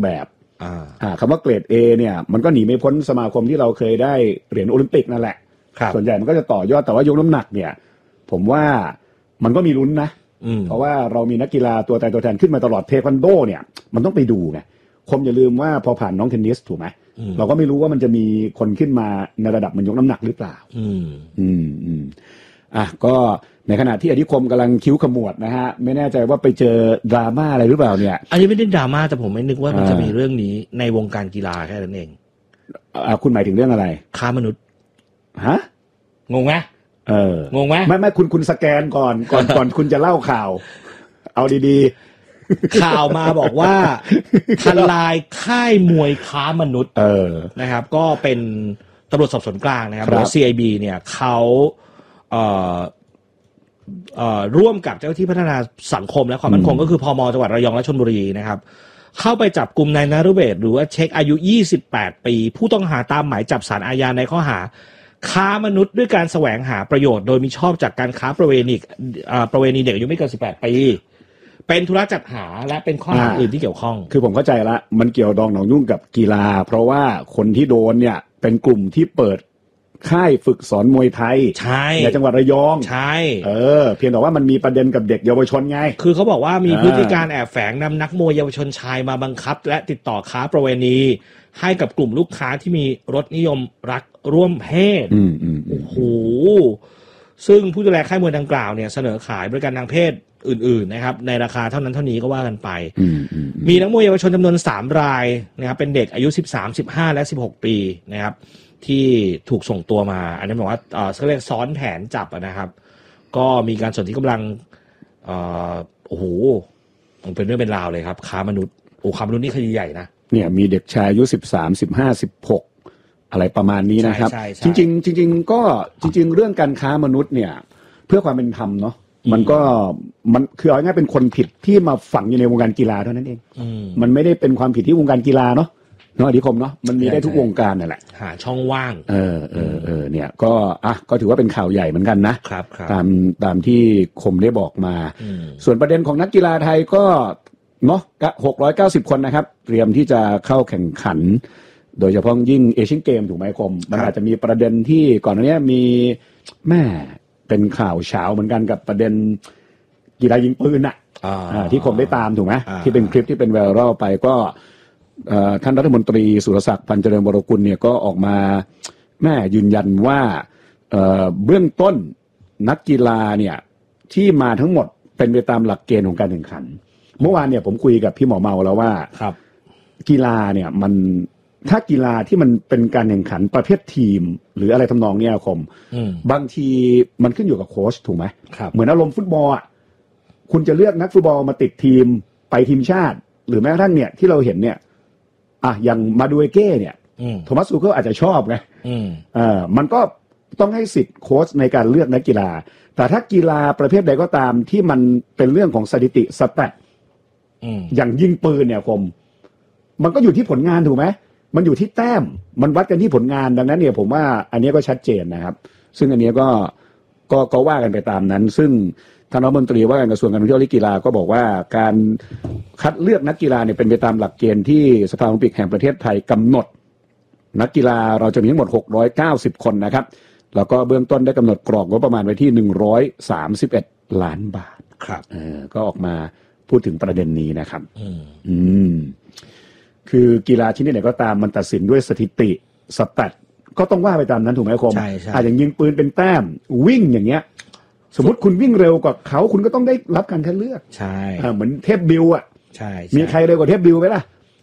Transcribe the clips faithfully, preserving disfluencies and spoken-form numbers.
แบบอ่าคำว่าเกรด A เนี่ยมันก็หนีไม่พ้นสมาคมที่เราเคยได้เหรียญโอลิมปิกนั่นแหละส่วนใหญ่มันก็จะต่อยอดแต่ว่ายกน้ำหนักเนี่ยผมว่ามันก็มีลุ้นนะเพราะว่าเรามีนักกีฬาตัวตายตัวแทนขึ้นมาตลอดเทควันโดเนี่ยมันต้องไปดูไงคมอย่าลืมว่าพอผ่านน้องเทนนิสถูกไหมเราก็ไม่รู้ว่ามันจะมีคนขึ้นมาในระดับมันยกน้ำหนักหรือเปล่าอืมอืมอืมอ่ะก็ในขณะที่อธิคมกำลังคิ้วขมวดนะฮะไม่แน่ใจว่าไปเจอดราม่าอะไรหรือเปล่าเนี่ยอันนี้ไม่ได้ดราม่าแต่ผมไม่นึกว่ามันจะมีเรื่องนี้ในวงการกีฬาแค่นั้นเองอ่าคุณหมายถึงเรื่องอะไรค้ามนุษย์ฮะงงไหมเอองงไหมไม่ไม่คุณคุณสแกนก่อนก่อนก่อนคุณจะเล่าข่าวเอาดีๆข่าวมาบอกว่าทลายค่ายมวยค้ามนุษย์เออนะครับก็เป็นตำรวจสอบสวนกลางนะครับหรือ ซี ไอ บี เนี่ยเขาเอ่อเอ่อร่วมกับเจ้าหน้าที่พัฒนาสังคมและความมั่นคงก็คือพม.จังหวัดระยองและชลบุรีนะครับเข้าไปจับกุมนายนฤเบศหรือว่าเช็คอายุยี่สิบแปดปีผู้ต้องหาตามหมายจับศาลอาญาในข้อหาค้ามนุษย์ด้วยการแสวงหาประโยชน์โดยมิชอบจากการค้าประเวณีอ่าประเวณีเด็กอายุไม่เกินสิบแปดปีเป็นธุระจัดหาและเป็นข้อหาอื่นที่เกี่ยวข้องคือผมเข้าใจละมันเกี่ยวดองหนองยุ่งกับกีฬาเพราะว่าคนที่โดนเนี่ยเป็นกลุ่มที่เปิดค่ายฝึกสอนมวยไทยใช่ในจังหวัดระยองใช่เออเพียงแต่ว่ามันมีประเด็นกับเด็กเยาวชนไงคือเขาบอกว่ามีพฤติการแอบแฝงนำนักมวยเยาวชนชายมาบังคับและติดต่อค้าประเวณีให้กับกลุ่มลูกค้าที่มีรสนิยมรักร่วมเพศโอ้โหซึ่งผู้ดูแลค่ายมวยดังกล่าวเนี่ยเสนอขายบริการทางเพศอื่นๆนะครับในราคาเท่านั้นเท่านี้ก็ว่ากันไปมีนักมวยเยาวชนจำนวนสามรายนะครับเป็นเด็กอายุสิบสาม สิบห้าและสิบหกปีนะครับที่ถูกส่งตัวมาอันนี้บอกว่าเอ่อเขาเรียกซ้อนแผนจับนะครับก็มีการสนที่กำลังเอ่อโอ้โหมันเป็นเรื่องเป็นราวเลยครับค้ามนุษย์โอ้ค้ามนุษย์นี่คดีใหญ่นะเนี่ยมีเด็กชายอายุสิบสาม สิบห้า สิบหกอะไรประมาณนี้นะครับจริงๆจริงๆก็จริงๆเรื่องการค้ามนุษย์เนี่ยเพื่อความเป็นธรรมเนาะมันก็มันคือเอาง่ายๆเป็นคนผิดที่มาฝังอยู่ในวงการกีฬาเท่านั้นเองมันไม่ได้เป็นความผิดที่วงการกีฬาเนาะเนาะอธิคมเนาะมันมีได้ทุกวงการนั่นแหละหาช่องว่างเออเออเออเนี่ยก็อ่ะก็ถือว่าเป็นข่าวใหญ่เหมือนกันนะครับตามตามที่คมได้บอกมาส่วนประเด็นของนักกีฬาไทยก็เนาะหกร้อยเก้าสิบคนนะครับเตรียมที่จะเข้าแข่งขันโดยเฉพาะยิ่งเอเชียนเกมถูกไหมคมมันอาจจะมีประเด็นที่ก่อนหน้านี้มีแม่เป็นข่าวเช้าเหมือนกันกับประเด็นกีฬายิงปืนอ่ะที่คมได้ตามถูกไหมที่เป็นคลิปที่เป็นไวรัลไปก็ท่านรัฐมนตรีสุรศักดิ์พันเจริญวรกุลเนี่ยก็ออกมาแม่ยืนยันว่าเบื้องต้นนักกีฬาเนี่ยที่มาทั้งหมดเป็นไปตามหลักเกณฑ์ของการแข่งขันเมื่อวานเนี่ยผมคุยกับพี่หมอเมาแล้วว่ากีฬาเนี่ยมันถ้ากีฬาที่มันเป็นการแข่งขันประเภททีมหรืออะไรทำนองเนี้ยคมบางทีมันขึ้นอยู่กับโค้ชถูกไหมเหมือนอารมณ์ฟุตบอลอ่ะคุณจะเลือกนักฟุตบอลมาติดทีมไปทีมชาติหรือแม้กระทั่งเนี่ยที่เราเห็นเนี่ยอ่ะอย่างมาดูเอเก้เนี่ยโทมัสซูเคิลอาจจะชอบไงอ่ามันก็ต้องให้สิทธิ์โค้ชในการเลือกนักกีฬาแต่ถ้ากีฬาประเภทใดก็ตามที่มันเป็นเรื่องของสถิติสแตทอย่างยิงปืนเนี่ยคมมันก็อยู่ที่ผลงานถูกไหมมันอยู่ที่แต้มมันวัดกันที่ผลงานดังนั้นเนี่ยผมว่าอันนี้ก็ชัดเจนนะครับซึ่งอันนี้ก็ก็ก็ว่ากันไปตามนั้นซึ่งท่านรัฐมนตรีว่าการกระทรวงการท่องเที่ยวและกีฬาก็บอกว่าการคัดเลือกนักกีฬาเนี่ยเป็นไปตามหลักเกณฑ์ที่สภาโอลิมปิกแห่งประเทศไทยกำหนดนักกีฬาเราจะมีทั้งหมดหกร้อยเก้าสิบคนนะครับแล้วก็เบื้องต้นได้กำหนดกรอบงบประมาณไว้ที่หนึ่งร้อยสามสิบเอ็ดล้านบาทครับเออก็ออกมาพูดถึงประเด็นนี้นะครับอืมอืมคือกีฬาชนิดไหนก็ตามมันตัดสินด้วยสถิติสแตทก็ต้องว่าไปตามนั้นถูกไหมคมใช่ใช่อ่ะอย่างยิงปืนเป็นแต้มวิ่งอย่างเงี้ยสมมติคุณวิ่งเร็วกว่าเขาคุณก็ต้องได้รับการคัดเลือกใช่เหมือนเทพบิวอ่ะใช่มีใครเร็วกว่าเทพบิวไหมล่ะ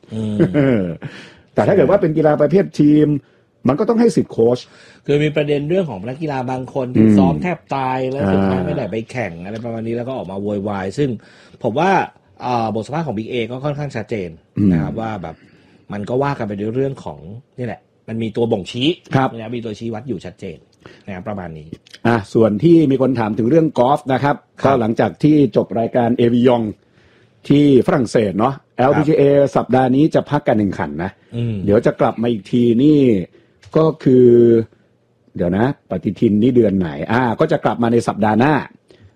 แต่ถ้าเกิดว่าเป็นกีฬาประเภททีมมันก็ต้องให้สิทธิ์โค้ชคือมีประเด็นเรื่องของนักกีฬาบางคนที่ซ้อมแทบตายแล้วสุดท้ายไม่ได้ไปแข่งอะไรประมาณนี้แล้วก็ออกมาโวยวายซึ่งผมว่าบทสัมภาษณ์ของบิ๊กเอก็ค่อนข้างชัดเจนนะครับว่าแบบมันก็ว่ากันไปด้วยเรื่องของนี่แหละมันมีตัวบ่งชี้นะมีตัวชี้วัดอยู่ชัดเจนนะครับประมาณนี้อ่ะส่วนที่มีคนถามถึงเรื่องกอล์ฟนะครับก็หลังจากที่จบรายการเอวิยองที่ฝรั่งเศสเนาะ แอล พี จี เอ สัปดาห์นี้จะพักการแข่งขันนะเดี๋ยวจะกลับมาอีกทีนี่ก็คือเดี๋ยวนะปฏิทินนี่เดือนไหนอ่าก็จะกลับมาในสัปดาห์หน้า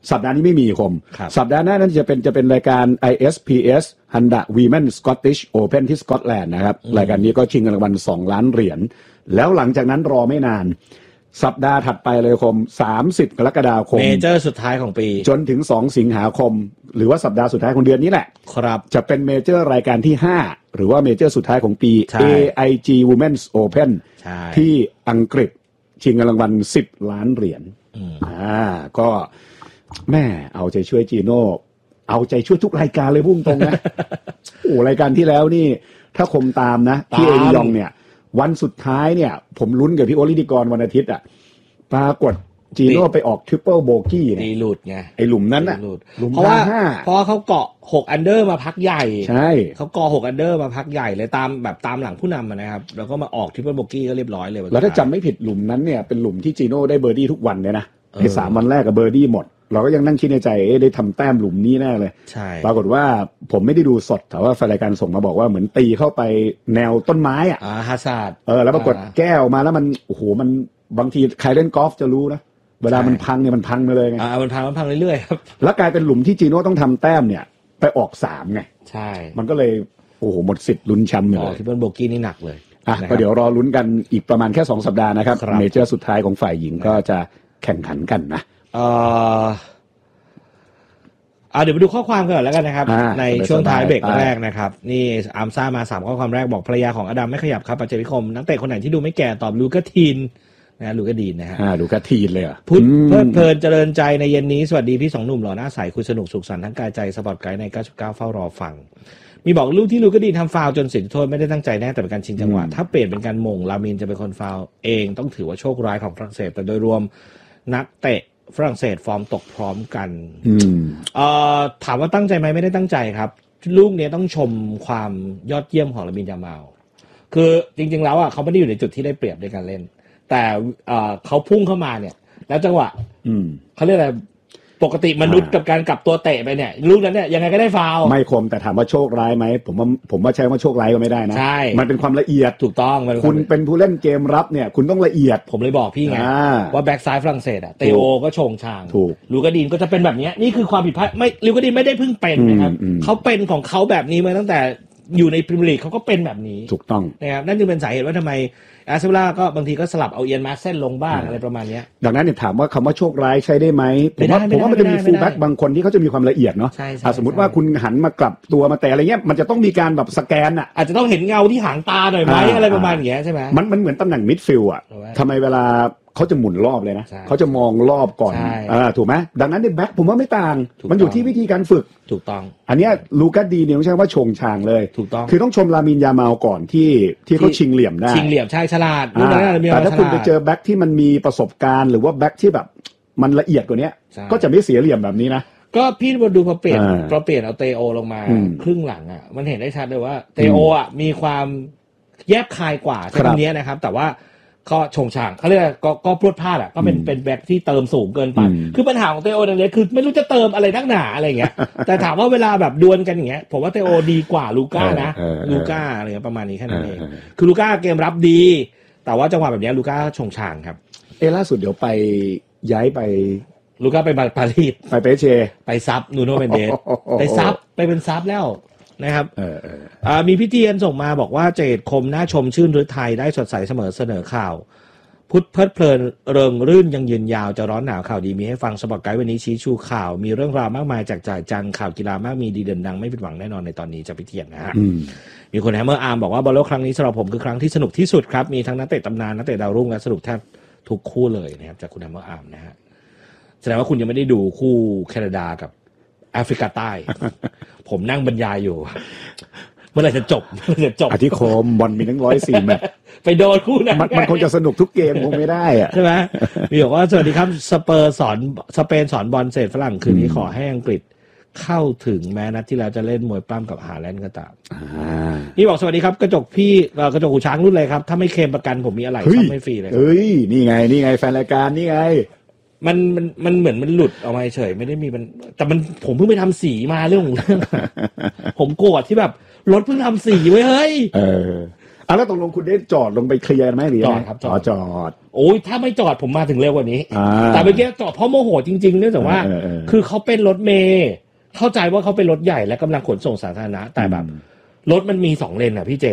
สัปดาห์นี้ไม่มีคมสัปดาห์หน้านั้นจะเป็นจะเป็นรายการ ไอ เอส พี เอส Honda Women Scottish Open ที่สกอตแลนด์นะครับรายการนี้ก็ชิงเงินรางวัลสองล้านเหรียญแล้วหลังจากนั้นรอไม่นานสัปดาห์ถัดไปเลยคมสามสิบกรกฎาคมเมเจอร์สุดท้ายของปีจนถึงสองสิงหาคมหรือว่าสัปดาห์สุดท้ายของเดือนนี้แหละครับจะเป็นเมเจอร์รายการที่ห้าหรือว่าเมเจอร์สุดท้ายของปี เอ ไอ จี Women's Open ที่อังกฤษชิงเงินรางวัลสิบล้านเหรียญอ่าก็แม่เอาใจช่วยจีโน่เอาใจช่วยทุกรายการเลยพุ่งตรงนะ โอ้รายการที่แล้วนี่ถ้าคมตามนะที่เอริยองเนี่ยวันสุดท้ายเนี่ยผมลุ้นกับพี่โอลิดิกรวันอาทิตย์อ่ะปรากฏจีโน่ไปออกทริปเปิลโบกี้เนี่ยตีหลุดไงไอหลุมนั้นอ่ะเพราะว่าเพราะเขาเกาะหกอันเดอร์มาพักใหญ่ใช่เขาเกาะหกอันเดอร์มาพักใหญ่เลยตามแบบตามหลังผู้นำนะครับแล้วก็มาออกทริปเปิลโบกี้ก็เรียบร้อยเลยแล้วถ้าจำไม่ผิดหลุมนั้นเนี่ยเป็นหลุมที่จีโน่ได้เบอร์ดี้ทุกวันเลยนะในสามวันแรกกับเบอร์ดี้หมดเราก็ยังนั่งคิดในใจเอ๊ะได้ทำแต้มหลุมนี้แน่เลยใช่ปรากฏว่าผมไม่ได้ดูสดแต่ว่าแฟนรายการส่งมาบอกว่าเหมือนตีเข้าไปแนวต้นไม้อ่ะอ่าฮาซาร์ดเออแล้วปรากฏแก้วมาแล้วมันโอ้โหมันบางทีใครเล่นกอล์ฟจะรู้นะเวลามันพังเนี่ยมันพังมาเลยไงอ่ามันพังมันพังเรื่อยๆครับแล้วกลายเป็นหลุมที่จีโน่ต้องทำแต้มเนี่ยไปออกสามไงใช่มันก็เลยโอ้โหหมดสิทธิ์ลุ้นแชมป์เลยอ๋อที่เบิ้ลโบกี้นี่หนักเลยอ่ะก็เดี๋ยวรอลุ้นกันอีกประมาณแค่สองสัปดาห์นะครับเมเจอร์สุดท้ายของฝ่ายหญิงก็จะแข่งขันกันนะเอ่ออ่าเดี๋ยวไปดูข้อความกันก่อนแล้วกันนะครับในช่วงท้ายเบรกแรกนะครับนี่อาร์มซ่ามาสามข้อความแรกบอกภรรยาของอดัมไม่ขยับครับปัจเจริคมนักเตะคนไหนที่ดูไม่แก่ตอบลูกาทีนนะลูกาดีนนะฮะอ่าลูกาทีนเลยอ่ะพุทธเพลิดเพลินเจริญใจในเย็นนี้สวัสดีพี่สองหนุ่มหล่อหน้าใสคุยสนุกสุขสันต์ทั้งกายใจสปอร์ตไกด์ในเก้าสิบเก้าเฝ้ารอฟังมีบอกลูกที่ลูกาดีนทำฟาวจนเสียจุดโทษไม่ได้ตั้งใจแน่แต่เป็นการชิงจังหวะถ้าเปลี่ยนเป็นการมงลามินจะเป็นคนฟาวเองต้องถือว่าโชคร้ายของฝรั่งเศสแต่โดยรวมนักเตะฝรั่งเศสฟอร์มตกพร้อมกันเอ่อถามว่าตั้งใจไหมไม่ได้ตั้งใจครับลูกนี้ต้องชมความยอดเยี่ยมของลามินยามาลคือจริงๆแล้วอ่ะเขาไม่ได้อยู่ในจุดที่ได้เปรียบในการเล่นแต่เอ่อเขาพุ่งเข้ามาเนี่ยแล้วจังหวะเขาเรียกอะไรปกติมนุษย์กับการกลับตัวเตะไปเนี่ยลูกนั้นเนี่ยยังไงก็ได้ฟาวไม่คมแต่ถามว่าโชคร้ายไหมผมว่าผมว่าใช้ว่าโชคร้ายก็ไม่ได้นะใช่มันเป็นความละเอียดถูกต้องคุณเป็นผู้เล่นเกมรับเนี่ยคุณต้องละเอียดผมเลยบอกพี่ไงว่าแบ็กซ้ายฝรั่งเศสอะเตโอก็ชงชางลูกาดินก็จะเป็นแบบนี้นี่คือความผิดพลาดไม่ลูกาดินไม่ได้เพิ่งเป็นนะครับเขาเป็นของเขาแบบนี้มาตั้งแต่อยู่ในพรีเมียร์ลีกเขาก็เป็นแบบนี้ถูกต้องนะครับนั่นจึงเป็นสาเหตุว่าทำไมแอสเซล่าก็บางทีก็สลับเอาเอียนมาร์เซนลงบ้างอะไรประมาณนี้ดังนั้นเนี่ยถามว่าคำว่าโชคร้ายใช้ได้ไหมผมว่าผมว่ามันจะมีฟูลแบ็กบางคนที่เขาจะมีความละเอียดเนาะสมมติว่าคุณหันมากลับตัวมาแต่อะไรเงี้ยมันจะต้องมีการแบบสแกนอ่ะอาจจะต้องเห็นเงาที่หางตาหน่อยไหมอะไรประมาณอย่างเงี้ยใช่ไหมมันมันเหมือนตำแหน่งมิดฟิลด์อ่ะทำไมเวลาเขาจะหมุนรอบเลยนะเขาจะมองรอบก่อนอ่าถูกไหมดังนั้นในแบ็คผมว่าไม่ต่างมันอยู่ที่วิธีการฝึกถูกต้องอันนี้ลูกาดีเนี่ยไม่ใช่ว่าชงชางเลยถูกต้องคือต้องชมลามินยามาลก่อนที่ที่เขาชิงเหลี่ยมได้ชิงเหลี่ยมใช่ฉลาดแต่ถ้าคุณไปเจอแบ็คที่มันมีประสบการณ์หรือว่าแบ็คที่แบบมันละเอียดกว่านี้ก็จะไม่เสียเหลี่ยมแบบนี้นะก็พี่มาดูพอเปลี่ยนพอเปลี่ยนเอาเตโอลงมาครึ่งหลังอ่ะมันเห็นได้ชัดเลยว่าเตโออ่ะมีความแยบคายกว่าตรงนี้นะครับแต่ว่าก็ชงช่างเขาเรียกก็ก็พรวดพลาดอ่ะก็เป็นเป็นแบ็คที่เติมสูงเกินไปคือปัญหาของเตโอเนี่ยคือไม่รู้จะเติมอะไรนักหนาอะไรเงี้ยแต่ถามว่าเวลาแบบดวลกันอย่างเงี้ยผมว่าเตโอดีกว่าลูก้านะลูก้าอะไรเงี้ยประมาณนี้แค่นั้นเองคือลูก้าเกมรับดีแต่ว่าจังหวะแบบนี้ลูก้าชงช่างครับเอล่าสุดเดี๋ยวไปย้ายไปลูก้าไปปารีสไปเปเชไปซับนูโนเมนเดสไปซับไปเป็นซับแล้วนะครับมีพี่เทียนส่งมาบอกว่าเจดคมน่าชมชื่นฤทัยได้สดใสเสมอเสนอข่าวพุทธเพลิดเพลินเริงรื่นยังยืนยาวจะร้อนหนาวข่าวดีมีให้ฟังสปอร์ตไกด์วันนี้ชี้ชูข่าวมีเรื่องราวมากมายจากจ่ายจันข่าวกีฬามากมีดีเด่นดังไม่ผิดหวังแน่นอนในตอนนี้จะพี่เทียนนะฮะมีคนแฮมเมอร์อาร์มบอกว่าบอลโลกครั้งนี้สำหรับผมคือครั้งที่สนุกที่สุดครับมีทั้งนักเตะตำนานนักเตะดาวรุ่งและสนุกแทบทุกคู่เลยนะครับจากคุณแฮมเมอร์อาร์มนะฮะแสดงว่าคุณยังไม่ได้ดูคู่แคนาดากับแอฟริกาใต้ผมนั่งบรรยายอยู่เมื่อไหร่จะจบเมื่อไหร่จะจบอธิคมบอลมีทั้งร้อยสี่แมตช์ไปโดนคู่นั้นมันคงจะสนุกทุกเกมคงไม่ได้อะใช่ไหมมีบอกว่าสวัสดีครับสเปอร์สอนสเปนสอนบอลเศษฝรั่งคืนนี้ขอให้อังกฤษเข้าถึงแม้นัดที่แล้วจะเล่นมวยปล้ำกับฮาแลนด์ก็ตามนี่บอกสวัสดีครับกระจกพี่กระจกหูช้างรุ่นเลยครับถ้าไม่เคลมประกันผมมีอะไรซ่อมไม่ฟรีเลยเฮ้ยนี่ไงนี่ไงแฟนรายการนี่ไงมันมันมันเหมือนมันหลุดออกมาเฉยไม่ได้มีมันแต่มันผมเพิ่งไปทำสีมาเรื่องของเรื่องผมโกรธที่แบบรถเพิ่งทำสีไว้เฮ้ยเอออ่ะแล้วตกลงคุณได้จอดลงไปเคลียร์ไหมหรือจยัอง ดไงครับจอ๋ออดจอดโอ้ยถ้าไม่จอดผมมาถึงเร็วกว่านี้อ่าแต่เมื่อกี้จอดเพราะโมโหจริงๆเนื่องจากว่าเออเออคือเขาเป็นรถเมล์เข้าใจว่าเขาเป็นรถใหญ่และกำลังขนส่งสาธารณะแต่แบบรถมันมีสองเลนอ่ะพี่เจ